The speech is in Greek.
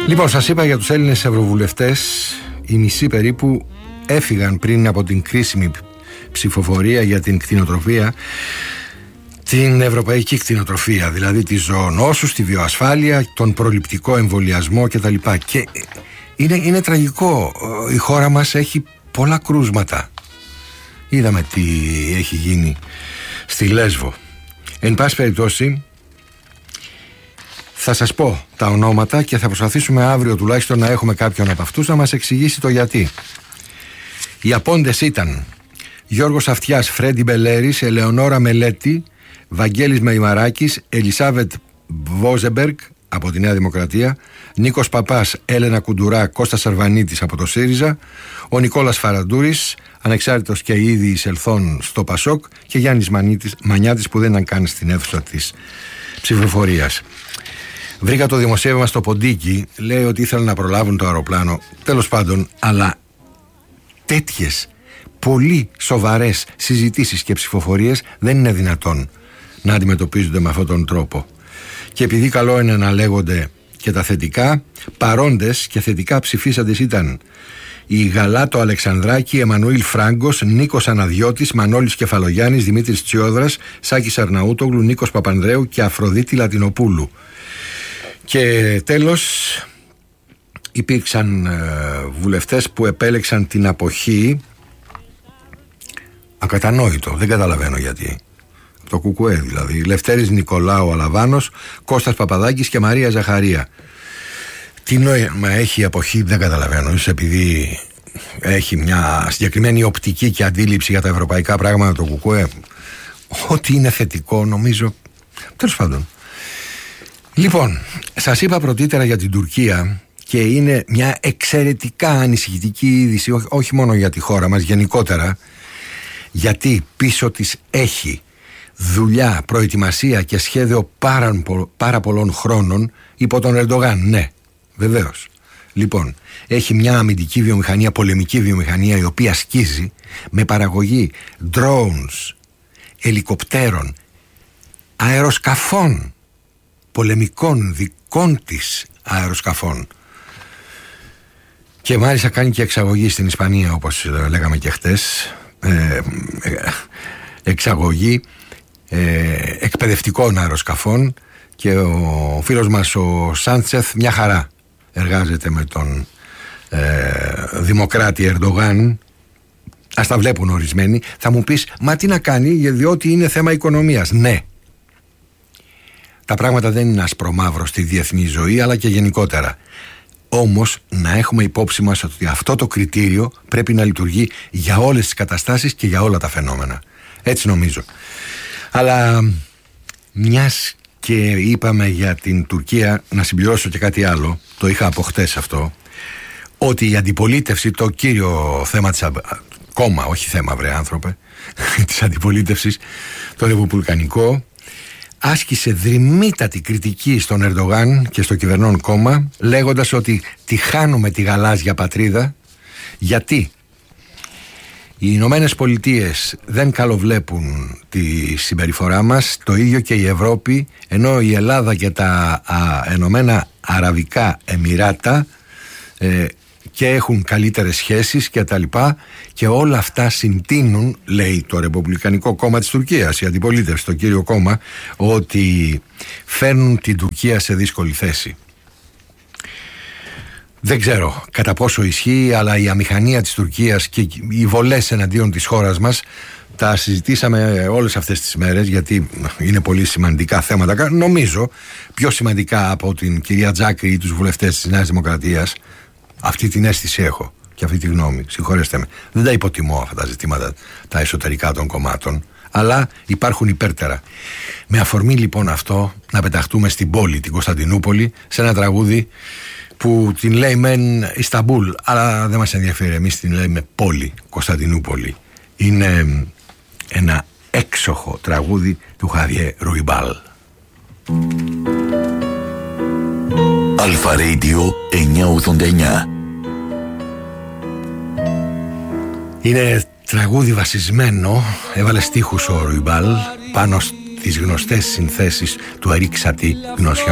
Λοιπόν, σας είπα για τους Έλληνες ευρωβουλευτές, οι μισοί περίπου έφυγαν πριν από την κρίσιμη ψηφοφορία για την κτηνοτροφία, την ευρωπαϊκή κτηνοτροφία, δηλαδή τη ζωονόσους, τη βιοασφάλεια, τον προληπτικό εμβολιασμό κτλ. Και είναι τραγικό. Η χώρα μας έχει πολλά κρούσματα. Είδαμε τι έχει γίνει στη Λέσβο. Εν πάση περιπτώσει, θα σας πω τα ονόματα και θα προσπαθήσουμε αύριο τουλάχιστον να έχουμε κάποιον από αυτούς να μας εξηγήσει το γιατί. Οι απόντες ήταν Γιώργος Αυτιάς, Φρέντι Μπελέρης, Ελεονόρα Μελέτη, Βαγγέλης Μεϊμαράκης, Ελισάβετ Βόζεμπεργκ από τη Νέα Δημοκρατία, Νίκος Παπάς, Έλενα Κουντουρά, Κώστας Σαρβανίτης από το ΣΥΡΙΖΑ, ο Νικόλας Φαραντούρης, ανεξάρτητος και ήδη εισελθόν στο ΠΑΣΟΚ, και Γιάννης Μανιάτης που δεν ήταν καν στην αίθουσα της ψηφοφορίας. Βρήκα το δημοσίευμα στο Ποντίκι, λέει ότι ήθελαν να προλάβουν το αεροπλάνο. Τέλος πάντων, αλλά τέτοιες πολύ σοβαρές συζητήσεις και ψηφοφορίες δεν είναι δυνατόν να αντιμετωπίζονται με αυτόν τον τρόπο. Και επειδή καλό είναι να λέγονται και τα θετικά, παρόντες και θετικά ψηφίσαντες ήταν η Γαλάτο Αλεξανδράκη, Εμμανουήλ Φράγκος, Νίκος Αναδιώτης, Μανώλης Κεφαλογιάννης, Δημήτρης Τσιόδρας, Σάκης Αρναούτογλου, Νίκος Παπανδρέου και Αφροδίτη Λατινοπούλου. Και τέλος υπήρξαν βουλευτές που επέλεξαν την αποχή. Ακατανόητο, δεν καταλαβαίνω γιατί. Το ΚΚΕ δηλαδή. Λευτέρης Νικολάου Αλαβάνος, Κώστας Παπαδάκης και Μαρία Ζαχαρία. Τι νόημα έχει η αποχή, δεν καταλαβαίνω. Ίσως επειδή έχει μια συγκεκριμένη οπτική και αντίληψη για τα ευρωπαϊκά πράγματα το ΚΚΕ. Ό,τι είναι θετικό νομίζω. Τέλος πάντων. Λοιπόν, σας είπα πρωτήτερα για την Τουρκία και είναι μια εξαιρετικά ανησυχητική είδηση, όχι μόνο για τη χώρα μας, γενικότερα, γιατί πίσω της έχει δουλειά, προετοιμασία και σχέδιο πάρα πολλών χρόνων υπό τον Ερντογάν. Ναι, βεβαίως. Λοιπόν, έχει μια αμυντική βιομηχανία, πολεμική βιομηχανία, η οποία σκίζει με παραγωγή drones, ελικοπτέρων, αεροσκαφών, πολεμικών δικών της αεροσκαφών, και μάλιστα κάνει και εξαγωγή στην Ισπανία, όπως λέγαμε και χτες, εξαγωγή εκπαιδευτικών αεροσκαφών. Και ο φίλος μας ο Σάντσεθ μια χαρά εργάζεται με τον δημοκράτη Ερντογάν. Ας τα βλέπουν ορισμένοι. Θα μου πεις, μα τι να κάνει, διότι είναι θέμα οικονομίας. Ναι, τα πράγματα δεν είναι ασπρομαύρο στη διεθνή ζωή, αλλά και γενικότερα. Όμως να έχουμε υπόψη μας ότι αυτό το κριτήριο πρέπει να λειτουργεί για όλες τις καταστάσεις και για όλα τα φαινόμενα. Έτσι νομίζω. Αλλά μιας και είπαμε για την Τουρκία, να συμπληρώσω και κάτι άλλο. Το είχα από χτες αυτό, ότι η αντιπολίτευση, το κύριο θέμα της κόμμα, όχι θέμα βρε άνθρωπε, της αντιπολίτευσης, το ρεπουμπλικανικό, άσκησε δρυμύτατη κριτική στον Ερντογάν και στο κυβερνών κόμμα, λέγοντας ότι τη χάνουμε τη γαλάζια πατρίδα, γιατί οι Ηνωμένες Πολιτείες δεν καλοβλέπουν τη συμπεριφορά μας, το ίδιο και η Ευρώπη, ενώ η Ελλάδα και τα Ενωμένα Αραβικά Εμιράτα και έχουν καλύτερες σχέσεις και τα λοιπά, και όλα αυτά συντείνουν, λέει το Ρεπουμπλικανικό κόμμα της Τουρκίας, η αντιπολίτευση, το κύριο κόμμα, ότι φέρνουν την Τουρκία σε δύσκολη θέση. Δεν ξέρω κατά πόσο ισχύει, αλλά η αμηχανία της Τουρκίας και οι βολές εναντίον της χώρας μας τα συζητήσαμε όλες αυτές τις μέρες, γιατί είναι πολύ σημαντικά θέματα, νομίζω πιο σημαντικά από την κυρία Τζάκρη ή τους βουλευτές της Νέας Δημοκρατίας. Αυτή την αίσθηση έχω και αυτή τη γνώμη, συγχωρέστε με. Δεν τα υποτιμώ αυτά τα ζητήματα, τα εσωτερικά των κομμάτων, αλλά υπάρχουν υπέρτερα. Με αφορμή λοιπόν αυτό, να πεταχτούμε στην πόλη, την Κωνσταντινούπολη, σε ένα τραγούδι που την λέει μεν Ισταμπούλ, αλλά δεν μας ενδιαφέρει, εμείς την λέμε πόλη, Κωνσταντινούπολη. Είναι ένα έξοχο τραγούδι του Χαβιέ Ρουιμπάλ. Αλφα Radio 989. Είναι τραγούδι βασισμένο, έβαλε στίχους ο Ρουιμπάλ πάνω στις γνωστές συνθέσεις του Ερίκ Σατί, γνώσιο.